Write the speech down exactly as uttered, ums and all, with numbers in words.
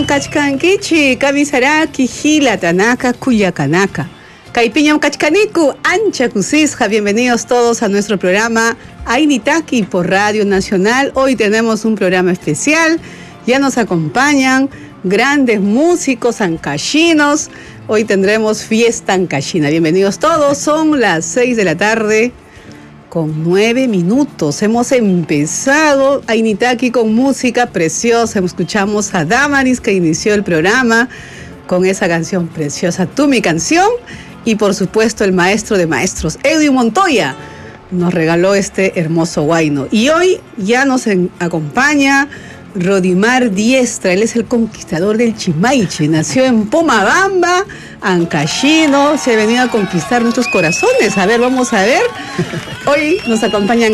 Kaypiñam kachkankichi, kamisaraki, gila, tanaka, cuyacanaka. Kaypiñam kachkaniku, ancha kusisja. Bienvenidos todos a nuestro programa Ainitaki por Radio Nacional. Hoy tenemos un programa especial. Ya nos acompañan grandes músicos ancachinos. Hoy tendremos fiesta ancachina. Bienvenidos todos. Son las seis de la tarde con nueve minutos. Hemos empezado Ainitaki con música preciosa. Escuchamos a Damaris, que inició el programa con esa canción preciosa, Tú mi canción. Y por supuesto el maestro de maestros, Edwin Montoya, nos regaló este hermoso huayno. Y hoy ya nos en, acompaña Rodimar Diestra. Él es el conquistador del Chimaiche. Nació en Pomabamba, ancachino. Se ha venido a conquistar nuestros corazones. A ver, vamos a ver. Hoy nos acompañan